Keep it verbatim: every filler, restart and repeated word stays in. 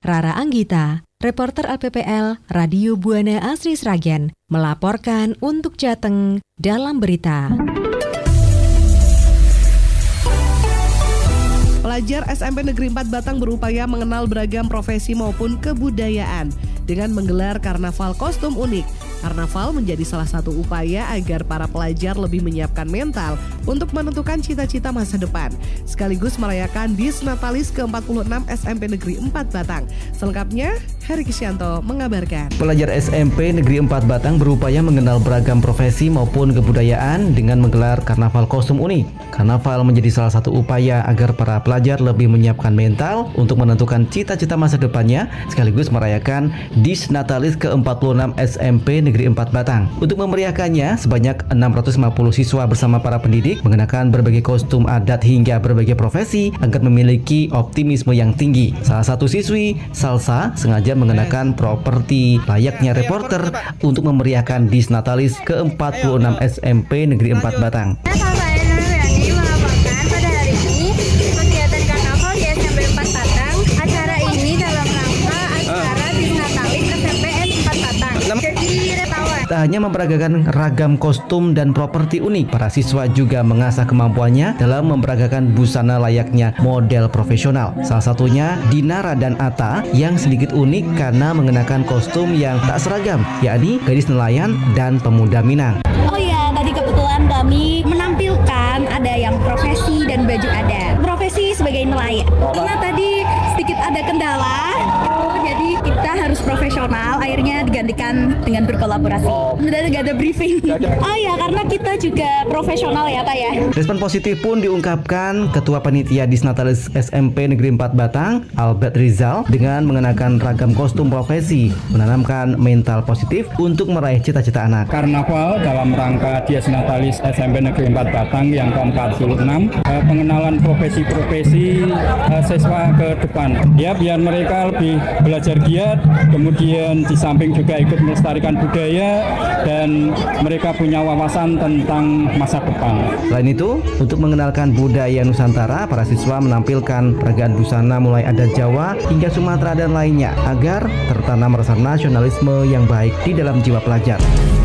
Rara Anggita, reporter L P P L Radio Buana Asri Sragen, melaporkan untuk Jateng dalam berita. Pelajar S M P Negeri empat Batang berupaya mengenal beragam profesi maupun kebudayaan dengan menggelar karnaval kostum unik. Karnaval menjadi salah satu upaya agar para pelajar lebih menyiapkan mental untuk menentukan cita-cita masa depan, sekaligus merayakan Disnatalis ke empat puluh enam S M P Negeri empat Batang. Selengkapnya, Heri Kisyanto mengabarkan. Pelajar S M P Negeri empat Batang berupaya mengenal beragam profesi maupun kebudayaan dengan menggelar karnaval kostum unik. Karnaval menjadi salah satu upaya agar para pelajar lebih menyiapkan mental untuk menentukan cita-cita masa depannya, sekaligus merayakan Disnatalis ke empat puluh enam S M P Negeri empat Batang. Untuk memeriahkannya, sebanyak enam ratus lima puluh siswa bersama para pendidik mengenakan berbagai kostum adat hingga berbagai profesi agar memiliki optimisme yang tinggi. Salah satu siswi, Salsa, sengaja mengenakan properti layaknya reporter untuk memeriahkan Disnatalis ke empat puluh enam S M P Negeri empat Batang. Tak hanya memperagakan ragam kostum dan properti unik, para siswa juga mengasah kemampuannya dalam memperagakan busana layaknya model profesional. Salah satunya Dinara dan Ata yang sedikit unik karena mengenakan kostum yang tak seragam, yakni gadis nelayan dan pemuda Minang. Oh ya, tadi kebetulan kami menampilkan ada yang profesi dan baju adat. Profesi sebagai nelayan. Karena tadi sedikit ada kendala, jadi kita harus profesional, akhirnya digantikan dengan berkolaborasi. Udah gak ada briefing. Oh ya, karena kita juga profesional ya Pak ya. Respon positif pun diungkapkan Ketua Panitia Disnatalis S M P Negeri empat Batang, Albert Rizal, dengan mengenakan ragam kostum profesi, menanamkan mental positif untuk meraih cita-cita anak. Karnaval dalam rangka Disnatalis S M P Negeri empat Batang yang ke empat puluh enam, eh, pengenalan profesi-profesi eh, siswa ke depan. Ya, biar mereka lebih belajar giat, kemudian di samping juga ikut melestarikan budaya dan mereka punya wawasan tentang masa depan. Selain itu, untuk mengenalkan budaya Nusantara, para siswa menampilkan peragaan busana mulai adat Jawa hingga Sumatera dan lainnya agar tertanam rasa nasionalisme yang baik di dalam jiwa pelajar.